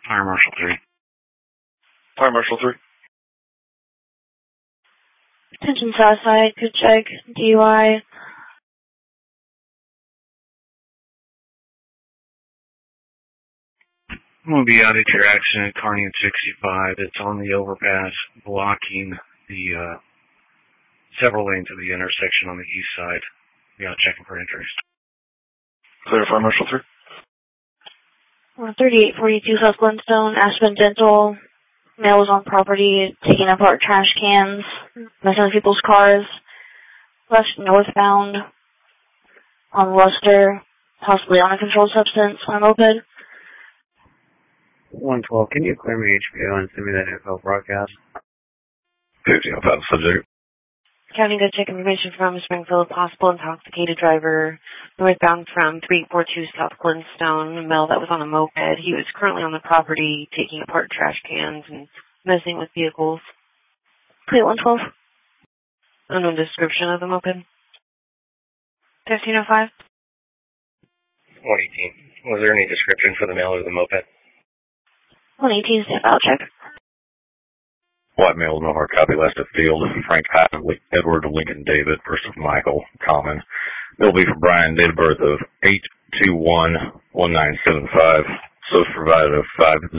Fire Marshal 3. Fire Marshal 3. Attention Southside, good check, DUI. I'm going to be out at your accident, Carnian 65. It's on the overpass, blocking the several lanes of the intersection on the east side. Be out checking for injuries. Clear, Fire Marshal 3. 3842 South Glenstone, Aspen Dental. Male was on property, taking apart trash cans, messing with people's cars. Left northbound on Luster, possibly on a controlled substance on a moped. 112, can you clear me HBO and send me that info broadcast? 50, I'll pass the subject. County good check information from Springfield, possible intoxicated driver, northbound from 342 South Glenstone, a male that was on a moped. He was currently on the property taking apart trash cans and messing with vehicles. Plate 112. Unknown description of the moped. 1305. 118. Was there any description for the male or the moped? 118, step out check. White male, no hard copy, last at field. Frank Hyde, Edward Lincoln David versus Michael Common. It'll be for Brian, date of birth of 8/21/1975. Source provided of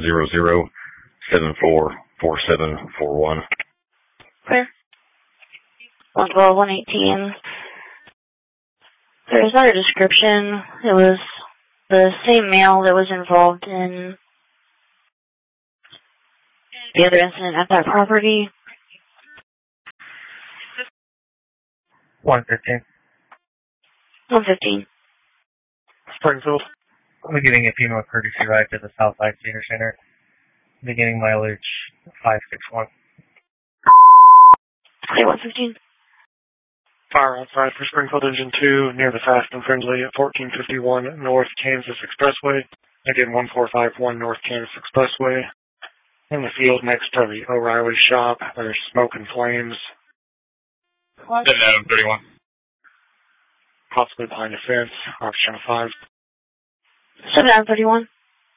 500-744741. Clear. 112, 118. There's not a description. It was the same male that was involved in the other incident at that property. 115. 115. Springfield. I'll be getting a female courtesy ride to the Southside Senior Center. Beginning mileage 561. Okay, 115. Fire outside for Springfield Engine 2 near the Fast and Friendly at 1451 North Kansas Expressway. Again, 1451 North Kansas Expressway. In the field next to the O'Reilly shop, there's smoke and flames. Then Adam 31. Possibly behind a fence. Option 5. 731.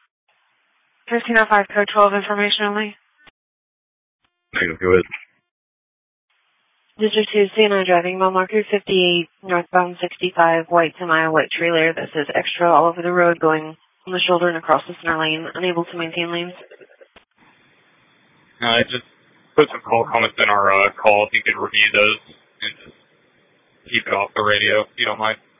1305 code 12 information only. Negative, go ahead. District 2, CNI driving, mile marker 58, northbound 65, white semi, white trailer that says extra all over the road going on the shoulder and across the center lane, unable to maintain lanes. Just put some call comments in our call if you could review those and just keep it off the radio if you don't mind.